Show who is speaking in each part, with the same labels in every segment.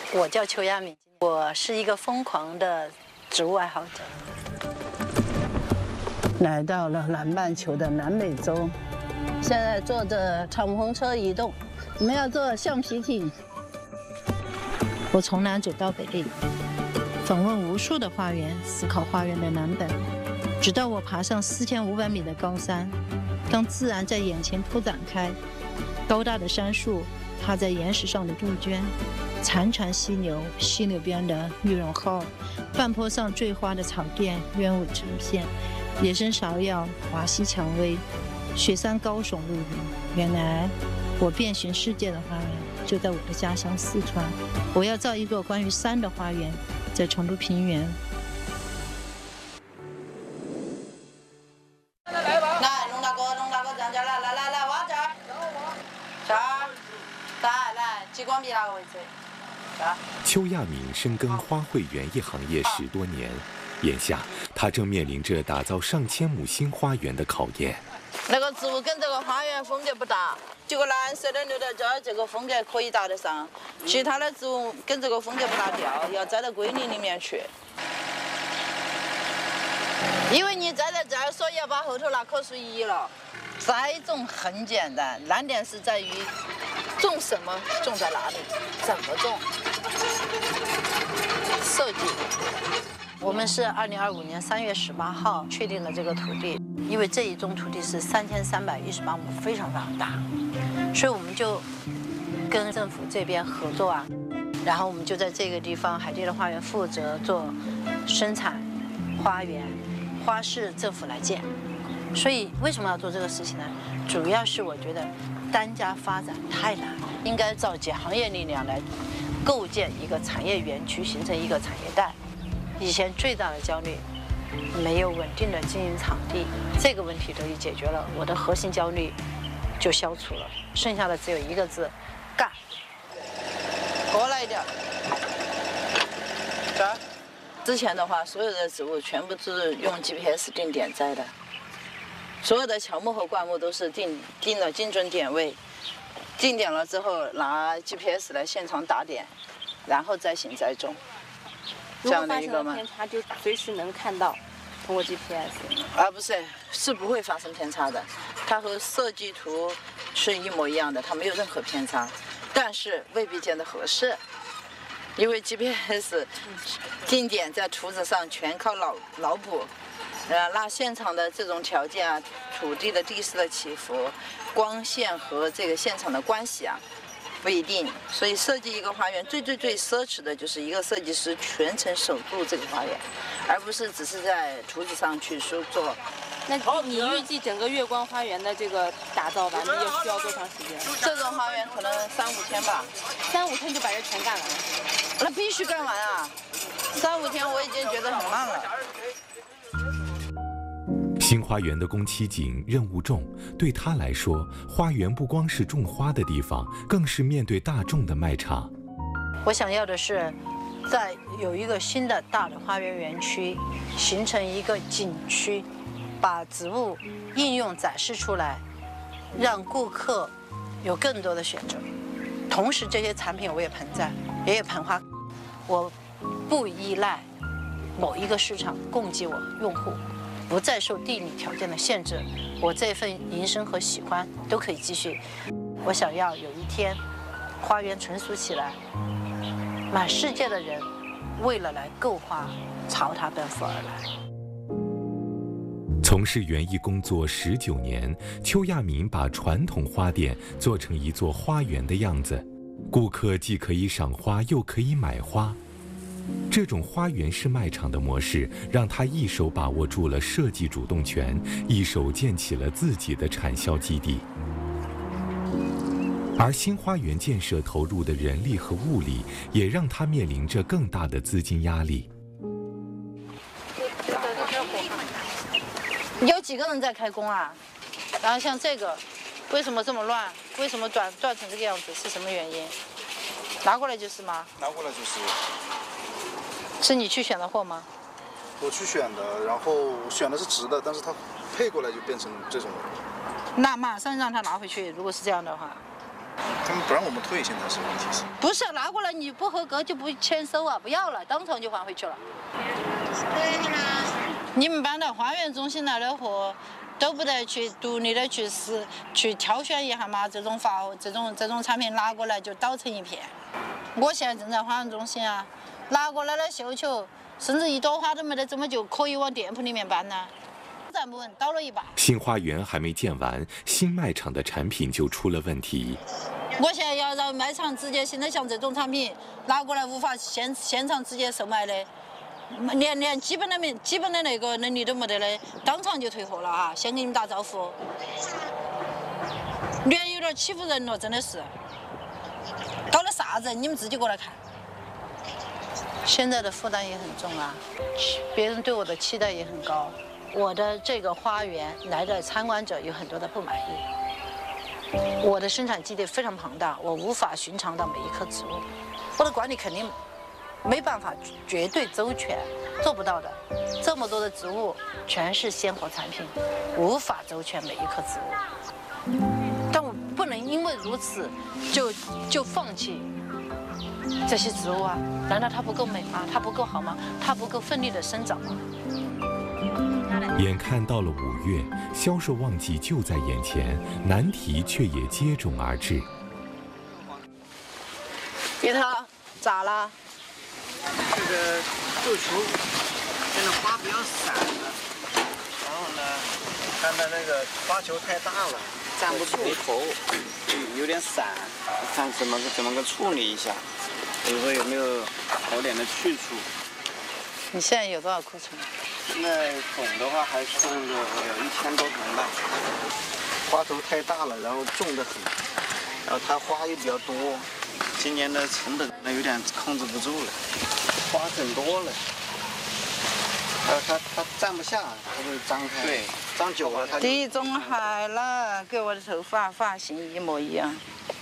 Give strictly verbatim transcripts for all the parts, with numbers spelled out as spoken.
Speaker 1: 我叫邱亚敏，我是一个疯狂的植物爱好者。来到了南半球的南美洲，现在坐着敞篷车移动，我们要坐橡皮艇。我从南走到北，访问无数的花园，思考花园的蓝本，直到我爬上四千五百米的高山。当自然在眼前铺展开，高大的杉树踏在岩石上的杜鹃，潺潺溪流，溪流边的玉龙号，半坡上坠花的草甸，鸢尾成片，野生芍药华西蔷薇，雪山高耸入云。原来我遍寻世界的花园就在我的家乡四川。我要造一座关于山的花园，在成都平原。来，龙大哥，龙大哥站这儿来，来来来，往这儿，这儿，来来，激光笔那个位置。
Speaker 2: 邱亚敏深耕花卉园艺行业十多年，眼下她正面临着打造上千亩新花园的考验。
Speaker 1: 那个植物跟这个花园风格不搭，这个蓝色的留在这儿，这个风格可以搭得上；其他的植物跟这个风格不搭调，要栽到归林里面去。因为你栽在这儿，所以要把后头那棵树移了。栽种很简单，难点是在于种什么，种在哪里，怎么种，设计。我们是二零二五年三月十八号确定了这个土地，因为这一宗土地是三千三百一十八亩，非常非常大，所以我们就跟政府这边合作啊，然后我们就在这个地方海地的花园负责做生产花园，花市政府来建。所以为什么要做这个事情呢？主要是我觉得单家发展太难，应该召集行业力量来构建一个产业园区，形成一个产业带。以前最大的焦虑，没有稳定的经营场地，这个问题得以解决了，我的核心焦虑就消除了，剩下的只有一个字：干。过来一点，这儿。之前的话，所有的植物全部是用 G P S 定点栽的。所有的乔木和灌木都是定定了精准点位，定点了之后拿 G P S 来现场打点，然后再行栽种。这样的一个吗？
Speaker 3: 偏差就随时能看到，通过 G P S。
Speaker 1: 啊，不是，是不会发生偏差的，它和设计图是一模一样的，它没有任何偏差，但是未必见得合适，因为 G P S 定点在图纸上全靠脑脑补。呃，那现场的这种条件啊，土地的地势的起伏、光线和这个现场的关系啊，不一定。所以设计一个花园，最最最奢侈的就是一个设计师全程守住这个花园，而不是只是在图纸上去说做。
Speaker 3: 那你预计整个月光花园的这个打造完毕要需要多长时间？
Speaker 1: 这种花园可能三五天吧。
Speaker 3: 三五天就把这全干完了？
Speaker 1: 那必须干完啊！三五天我已经觉得很慢了。
Speaker 2: 新花园的宫崎景任务重，对他来说，花园不光是种花的地方，更是面对大众的卖场。
Speaker 1: 我想要的是，在有一个新的大的花园园区，形成一个景区，把植物应用展示出来，让顾客有更多的选择。同时，这些产品我也盆栽，也有盆花，我不依赖某一个市场供给我用户。不再受地理条件的限制，我这份营生和喜欢都可以继续。我想要有一天，花园成熟起来，满世界的人为了来购花，朝它奔赴而来。
Speaker 2: 从事园艺工作十九年，邱亚敏把传统花店做成一座花园的样子，顾客既可以赏花，又可以买花。这种花园式卖场的模式，让他一手把握住了设计主动权，一手建起了自己的产销基地。而新花园建设投入的人力和物力，也让他面临着更大的资金压力。
Speaker 1: 有几个人在开工啊？然后像这个，为什么这么乱？为什么断断成这个样子？是什么原因？拿过来就是吗？
Speaker 4: 拿过来就是。
Speaker 1: 是你去选的货吗？
Speaker 4: 我去选的，然后选的是直的，但是它配过来就变成这种。
Speaker 1: 那马上让他拿回去，如果是这样的话。
Speaker 4: 他们不让我们退，现在是问题是？
Speaker 1: 不是拿过来你不合格就不签收啊，不要了，当场就还回去了。你们搬到花园中心来的货，都不得去独立的去试去挑选一下嘛？这种发这种这种产品拿过来就倒成一片。我现在正在花园中心啊，拿过来的绣球，甚至一朵花都没得，怎么就可以往店铺里面搬呢？站不稳，倒了一把。
Speaker 2: 新花园还没建完，新卖场的产品就出了问题。
Speaker 1: 我现在要让卖场直接现在像这种产品拿过来无法现现场直接售卖的，连连基本的没基本的那个能力都没得的，当场就退货了哈！先给你们打招呼。略有点欺负人了，真的是。搞了啥子？你们自己过来看。现在的负担也很重啊，别人对我的期待也很高。我的这个花园来的参观者有很多的不满意。我的生产基地非常庞大，我无法寻常到每一棵植物，我的管理肯定没办法绝对周全，做不到的。这么多的植物全是鲜活产品，无法周全每一棵植物。但我不能因为如此就就放弃这些植物啊？难道它不够美吗？它不够好吗？它不够奋力的生长吗？
Speaker 2: 眼看到了五月，销售旺季就在眼前，难题却也接踵而至。
Speaker 1: 给他咋了？
Speaker 5: 这个绣球现在花比较散了，然后呢，看它那个花球太大了，站不住头，有点散，看怎么怎么个处理一下，以后有没有好点的去处？
Speaker 1: 你现在有多少库存？
Speaker 5: 现在总的话还送个有一千多盆吧。花头太大了，然后重得很，然后它花又比较多，今年的成本那有点控制不住了，花很多了。还有它它站不下，它会张开。对，张久了它就。
Speaker 1: 地中海了，跟我的头发发型一模一样。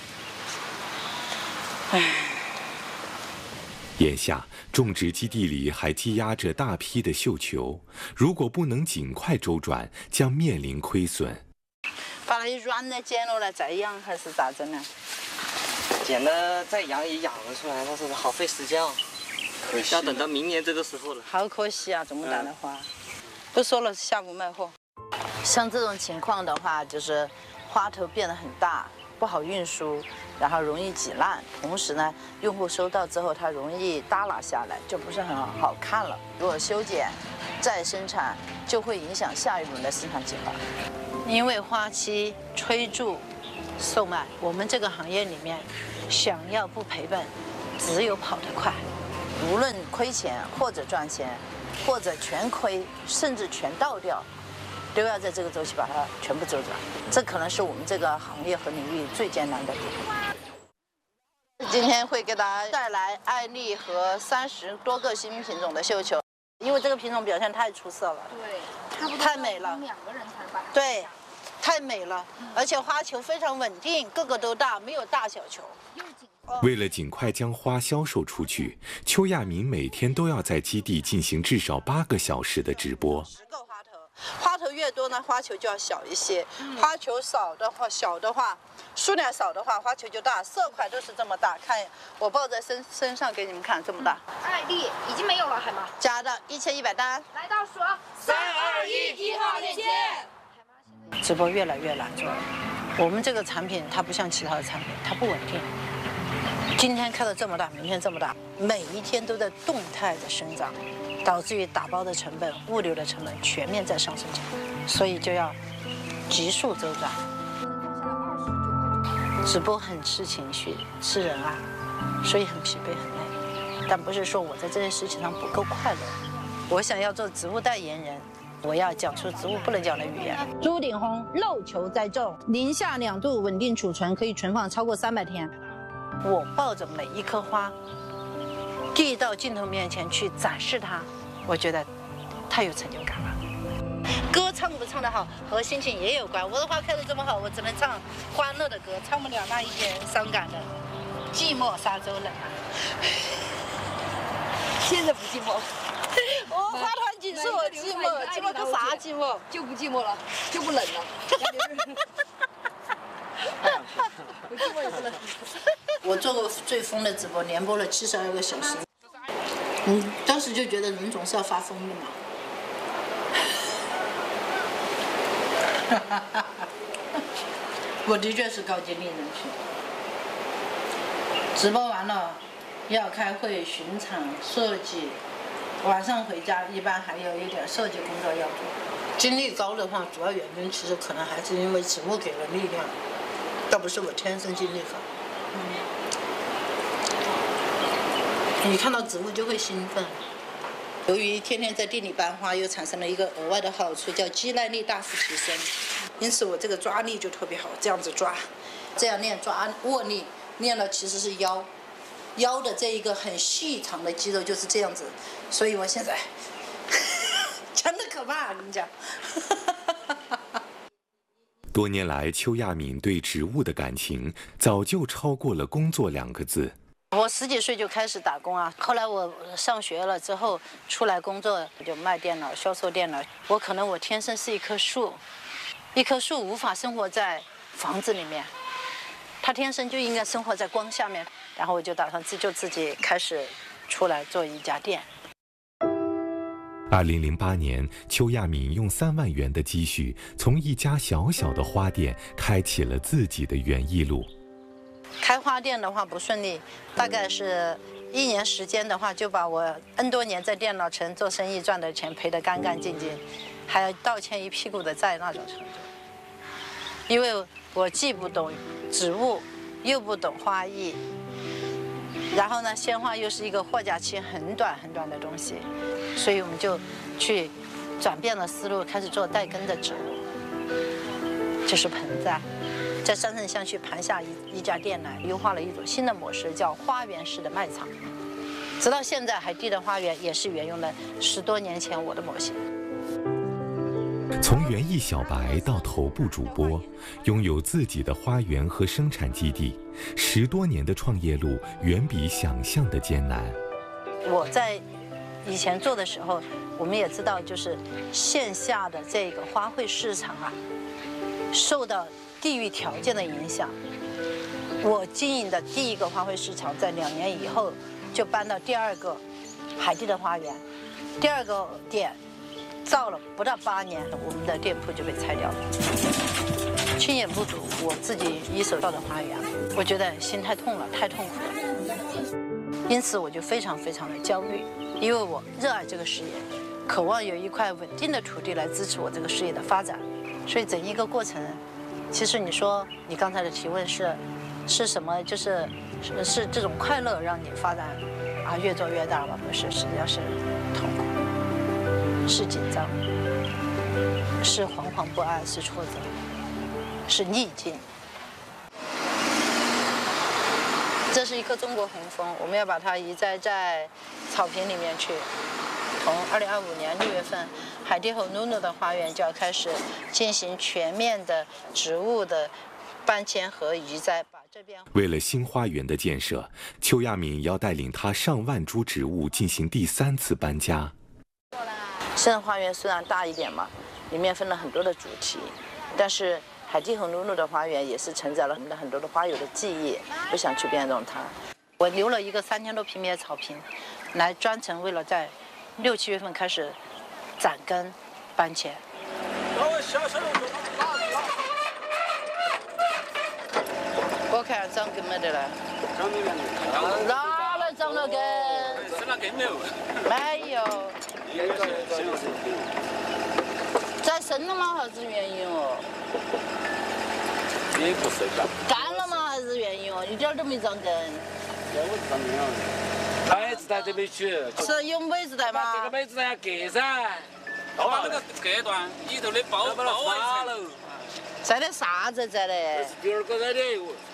Speaker 1: 唉。
Speaker 2: 眼下，种植基地里还积压着大批的绣球，如果不能尽快周转，将面临亏损。
Speaker 1: 把那些软的剪了来再养，还是咋整呢？
Speaker 6: 剪了再养也养得出来，但是好费时间哦。
Speaker 5: 可惜
Speaker 6: 要等到明年这个时候了。
Speaker 1: 好可惜啊，这么大的花。不说了，下午卖货。像这种情况的话，就是花头变得很大，不好运输，然后容易挤烂，同时呢，用户收到之后它容易耷拉下来，就不是很好看了。如果修剪再生产，就会影响下一轮的生产计划。因为花期催促售卖，我们这个行业里面，想要不赔本，只有跑得快。无论亏钱或者赚钱，或者全亏，甚至全倒掉，都要在这个周期把它全部周转。这可能是我们这个行业和领域最艰难的地方。今天会给大家带来艾丽和三十多个新品种的绣球，因为这个品种表现太出色了，
Speaker 7: 对，差不多
Speaker 1: 太美了，
Speaker 7: 两个人才把
Speaker 1: 对，太美了，而且花球非常稳定，个个都大，没有大小球。
Speaker 2: 为了尽快将花销售出去，邱亚民每天都要在基地进行至少八个小时的直播。
Speaker 1: 十个花头，花头越多呢，花球就要小一些；花球少的话，小的话，数量少的话，花球就大。色块都是这么大，看我抱在身身上给你们看，这么大。
Speaker 7: 艾丽已经没有了，海妈。
Speaker 1: 加的一千一百单。
Speaker 7: 来倒数，三二一，一号链接。
Speaker 1: 直播越来越难做了。我们这个产品它不像其他的产品，它不稳定。今天开的这么大，明天这么大，每一天都在动态的生长，导致于打包的成本、物流的成本全面在上升中，所以就要急速周转。直播很吃情绪，吃人啊，所以很疲惫、很累。但不是说我在这件事情上不够快乐，我想要做植物代言人。我要讲出植物不能讲的语言。朱顶红肉球栽种，零下两度稳定储存，可以存放超过三百天。我抱着每一棵花，递到镜头面前去展示它，我觉得太有成就感了。歌唱不唱得好和心情也有关。我的花开得这么好，我只能唱欢乐的歌，唱不了那一点伤感的。寂寞沙洲冷啊，
Speaker 7: 现在不寂寞。
Speaker 1: 我花团锦绣，我寂寞，寂寞个啥寂寞？
Speaker 7: 就不寂寞了，就不冷了。
Speaker 1: 我做过最疯的直播，连播了七十二个小时。嗯，当时就觉得人总是要发疯的嘛。我的确是高精力人群。直播完了，要开会、巡场、设计，晚上回家一般还有一点设计工作要做。精力高的话，主要原因其实可能还是因为植物给了力量，倒不是我天生精力好。嗯，你看到植物就会兴奋。由于天天在地里搬花，又产生了一个额外的好处，叫肌耐力大幅提升。因此我这个抓力就特别好，这样子抓，这样练抓握力，练了其实是腰，腰的这一个很细长的肌肉就是这样子，所以我现在强的可怕，我跟你讲。
Speaker 2: 多年来，邱亚敏对植物的感情早就超过了工作两个字。
Speaker 1: 我十几岁就开始打工啊，后来我上学了之后出来工作，就卖电脑、销售电脑。我可能我天生是一棵树，一棵树无法生活在房子里面，它天生就应该生活在光下面。然后我就打算自就自己开始出来做一家店。
Speaker 2: 二零零八年，邱亚敏用三万元的积蓄，从一家小小的花店开启了自己的园艺路。
Speaker 1: 开花店的话不顺利，大概是一年时间的话，就把我 N 多年在电脑城做生意赚的钱赔得干干净净，还要倒欠一屁股的债那种程度。因为我既不懂植物，又不懂花艺，然后呢，鲜花又是一个货架期很短很短的东西，所以我们就去转变了思路，开始做带根的植物，就是盆栽。在山城巷区盘下一一家店来，优化了一种新的模式，叫花园式的卖场。直到现在，海地的花园也是沿用了十多年前我的模型。
Speaker 2: 从园艺小白到头部主播，拥有自己的花园和生产基地，十多年的创业路远比想象的艰难。
Speaker 1: 我在以前做的时候，我们也知道，就是线下的这个花卉市场啊，受到地域条件的影响。我经营的第一个花卉市场，在两年以后就搬到第二个海地的花园，第二个店造了不到八年，我们的店铺就被拆掉了。亲眼目睹我自己一手造的花园，我觉得心太痛了，太痛苦了。因此我就非常非常的焦虑，因为我热爱这个事业，渴望有一块稳定的土地来支持我这个事业的发展。所以整一个过程，其实你说你刚才的提问是是什么？就是是是这种快乐让你发展啊越做越大吗？不是，实际上是痛苦，是紧张，是惶惶不安，是挫折，是逆境。这是一棵中国红枫，我们要把它移栽在草坪里面去。从二零二五年六月份，海地和努努的花园就要开始进行全面的植物的搬迁和移栽，把这边。
Speaker 2: 为了新花园的建设，邱亚敏要带领他上万株植物进行第三次搬家。
Speaker 1: 现在花园虽然大一点嘛，里面分了很多的主题，但是海地和努努的花园也是承载了我们的很多的花友的记忆，不想去变动它。我留了一个三千多平米的草坪，来专程为了在六七月份开始攒根搬迁。我看长根没得了，哪来长了根？生了根了？没有。再生了吗？还是原因哦？
Speaker 8: 也不是干。
Speaker 1: 干了吗？还是原因哦？一点都没长根。
Speaker 8: 美字带都没取。
Speaker 1: 是有美字带吗？
Speaker 8: 这个美字带要隔噻。把那个隔断，里头的包包完了。
Speaker 1: 摘的啥子摘的？
Speaker 8: 这是第二个摘的。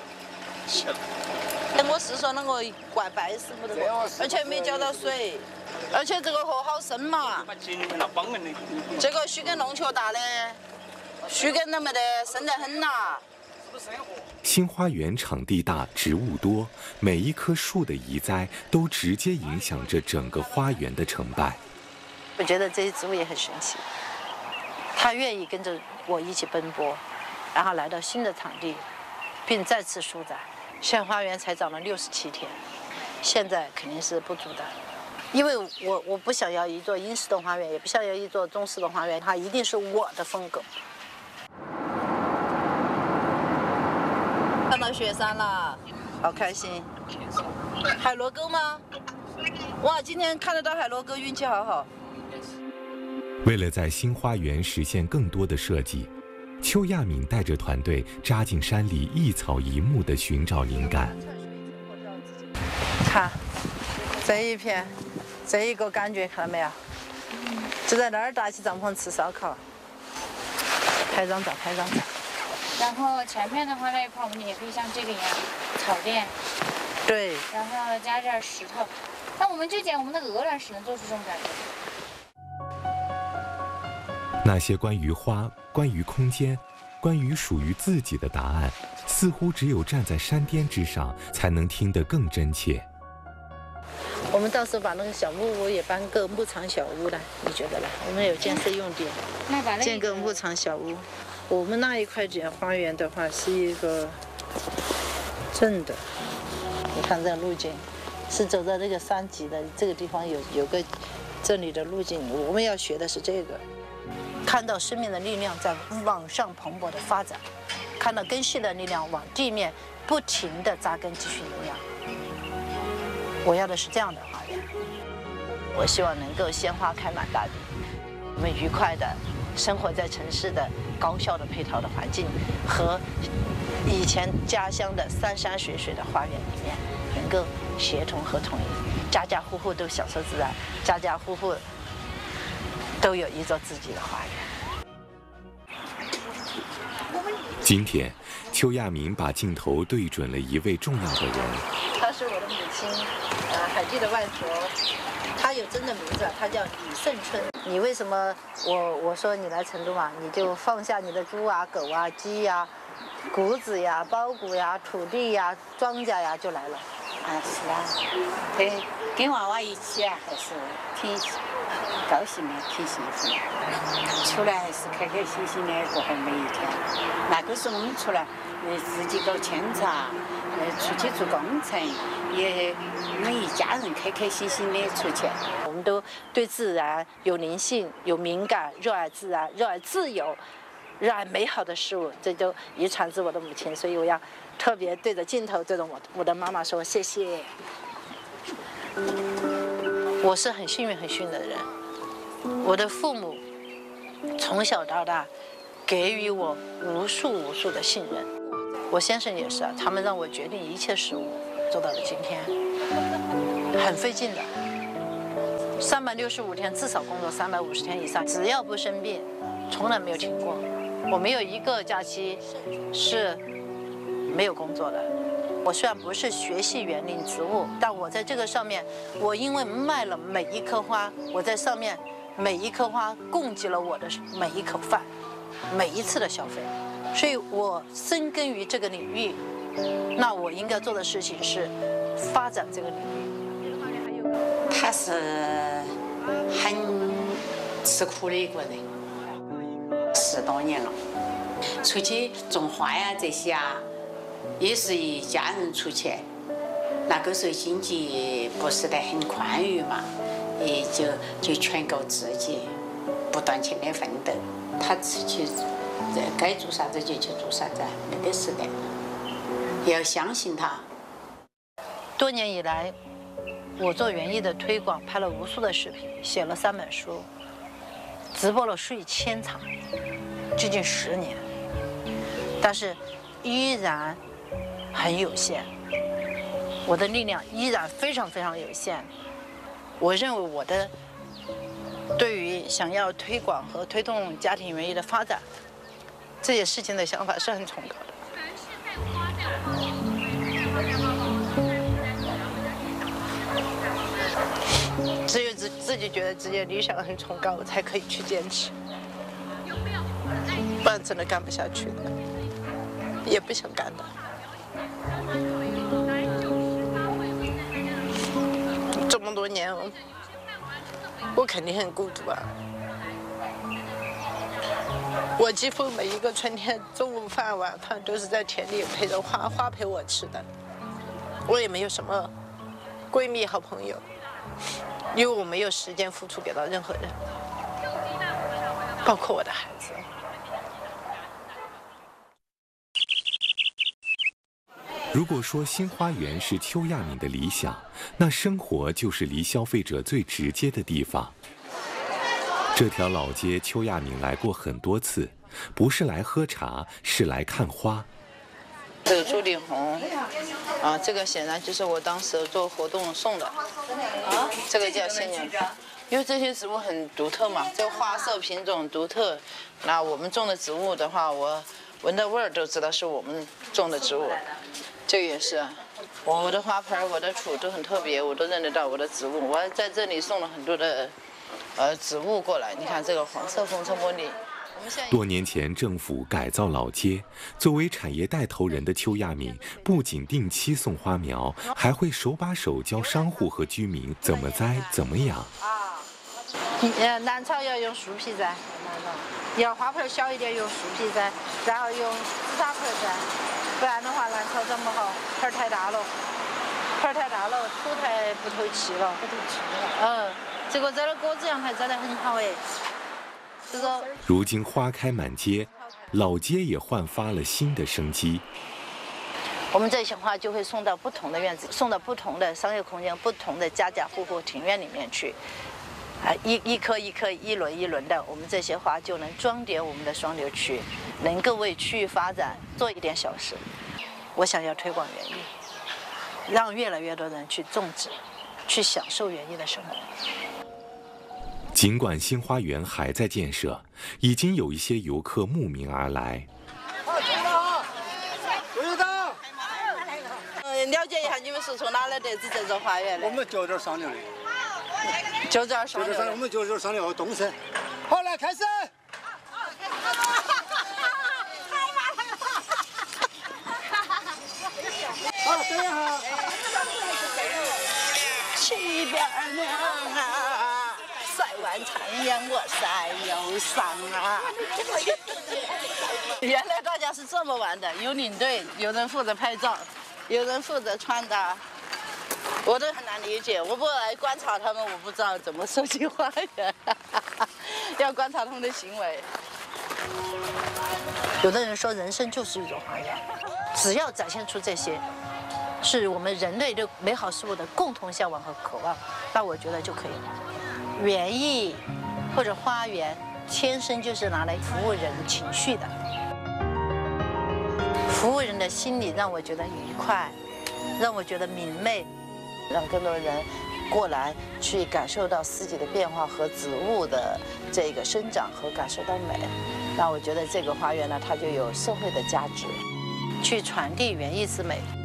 Speaker 1: 哎，我是说那个怪白死不得，而且没浇到水，而且这个河好深嘛。这个须根弄球大的，须根都没得，深得很呐。
Speaker 2: 新花园场地大，植物多，每一棵树的移栽都直接影响着整个花园的成败。
Speaker 1: 我觉得这些植物也很神奇，它愿意跟着我一起奔波，然后来到新的场地， 并再次疏展。现花园才长了六十七天，现在肯定是不足的。因为我我不想要一座英式的花园，也不想要一座中式的花园，它一定是我的风格。看到雪山了，好开心！海螺沟吗？哇，今天看得到海螺沟，运气好好。
Speaker 2: 为了在新花园实现更多的设计，邱亚敏带着团队扎进山里，一草一木地寻找灵感。
Speaker 1: 看这一片，这一个感觉看到没有？就在那儿搭起帐篷吃烧烤，拍张照，拍张照。
Speaker 9: 然后前面的话那一块，我们也可以像这个一样草垫。
Speaker 1: 对。
Speaker 9: 然后加点石头，那我们就捡我们的鹅卵石，能做出这种感觉。
Speaker 2: 那些关于花、关于空间、关于属于自己的答案，似乎只有站在山巅之上，才能听得更真切。
Speaker 1: 我们到时候把那个小木屋也搬个牧场小屋来，你觉得呢？我们有建设用地，
Speaker 9: 那把那
Speaker 1: 建个牧场小屋。我们那一块建花园的话，是一个正的。你看这个路径，是走到这个山脊的这个地方有有个这里的路径。我们要学的是这个，看到生命的力量在往上蓬勃的发展，看到根系的力量往地面不停的扎根，继续营养。我要的是这样的花园。我希望能够鲜花开满大地，我们愉快的生活在城市的高效的配套的环境和以前家乡的山山水水的花园里面，能够协同和统一，家家户户都享受自然，家家户户都有一座自己的花园。
Speaker 2: 今天，邱亚敏把镜头对准了一位重要的人。
Speaker 1: 她是我的母亲，呃，海蒂的外婆。她有真的名字，她叫李胜春。你为什么我我说你来成都嘛，你就放下你的猪啊、狗啊、鸡呀、谷子呀、苞谷呀、土地呀、庄稼呀，就来了。
Speaker 10: 啊，是啊，跟跟娃娃一起啊，还是挺高兴的，挺幸福的。出来还是开开心心的过好每一天。那个时候我们出来，呃，自己搞扦插，呃，出去做工程，也我们一家人开开心心的出去。
Speaker 1: 我们都对自然有灵性、有敏感，热爱自然，热爱自由，热爱美好的事物，这就遗传自我的母亲，所以我要特别对着镜头对着我我的妈妈说谢谢。我是很幸运很幸运的人，我的父母从小到大给予我无数无数的信任，我先生也是啊，他们让我决定一切事物，做到了今天，很费劲的。三百六十五天至少工作三百五十天以上，只要不生病，从来没有停过。我没有一个假期是没有工作的。我虽然不是学系园林植物，但我在这个上面，我因为卖了每一棵花，我在上面每一棵花供给了我的每一口饭，每一次的消费，所以我深耕于这个领域。那我应该做的事情是发展这个领域。
Speaker 10: 他是很吃苦的一个人，十多年了，出去种花呀这些啊，也是一家人出去。那个时候经济不是得很宽裕嘛，也就就全靠自己不断钱的奋斗。他出去该做啥子就去做啥子，没得事的，要相信他。
Speaker 1: 多年以来，我做园艺的推广，拍了无数的视频，写了三本书，直播了数以千场，接近十年，但是依然很有限，我的力量依然非常非常有限。我认为我的对于想要推广和推动家庭园艺的发展这些事情的想法是很崇高的。只有自自己觉得自己的理想很崇高，我才可以去坚持，不然真的干不下去的，也不想干的。这么多年，我肯定很孤独啊。 我几乎每一个春天中午饭晚饭都是在田里陪着花，花陪我吃的。我也没有什么闺蜜好朋友，因为我没有时间付出给到任何人，包括我的孩子。
Speaker 2: 如果说新花园是邱亚敏的理想，那生活就是离消费者最直接的地方。这条老街，邱亚敏来过很多次，不是来喝茶，是来看花。
Speaker 1: 这个朱丽红，啊，这个显然就是我当时做活动送的，啊，这个叫仙人掌，因为这些植物很独特嘛，这个花色品种独特。那我们种的植物的话，我闻的味儿都知道是我们种的植物。这个也是，我的花盆、我的土都很特别，我都认得到我的植物。我还在这里送了很多的，呃，植物过来。你看这个黄色红橙茉莉。
Speaker 2: 多年前，政府改造老街，作为产业带头人的邱亚敏，不仅定期送花苗，还会手把手教商户和居民怎么栽、怎么养。
Speaker 1: 啊，呃，兰草要用树皮栽，要花盆小一点用树皮栽，然后用紫砂盆栽。不然的话，兰草长不好，盆太大了，盆太大了，土太不透气了，不透气了。嗯，结果这个果子样还栽得很好哎。这个。
Speaker 2: 如今花开满街，老街也焕发了新的生机。
Speaker 1: 我们这些花就会送到不同的院子，送到不同的商业空间、不同的家家户户庭院里面去。啊，一一颗一颗、一轮一轮的，我们这些花就能装点我们的双流区，能够为区域发展做一点小事。我想要推广园艺，让越来越多人去种植，去享受园艺的生活。
Speaker 2: 尽管新花园还在建设，已经有一些游客慕名而来。
Speaker 1: 嗯，了解一下你们是从哪来得知这座花园的？
Speaker 11: 我们就这儿上流的。
Speaker 1: 就这儿上流，
Speaker 11: 我们就这儿上流东山。好，来开始。好，等一下。
Speaker 1: 七边娘啊，塞完长烟我塞忧伤啊。原来大家是这么玩的，有领队，有人负责拍照，有人负责穿搭。我都很难理解，我不来观察他们，我不知道怎么设计花园，要观察他们的行为。有的人说，人生就是一种花园，只要展现出这些，是我们人类对美好事物的共同向往和渴望，那我觉得就可以了。园艺或者花园，天生就是拿来服务人情绪的，服务人的心理让我觉得愉快，让我觉得明媚。让更多人过来去感受到四季的变化和植物的这个生长和感受到美，那我觉得这个花园呢，它就有社会的价值，去传递园艺之美。